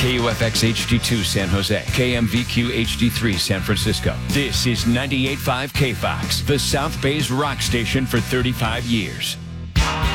KUFX HD2 San Jose, KMVQ HD3 San Francisco. This is 98.5 KFOX, the South Bay's rock station for 35 years.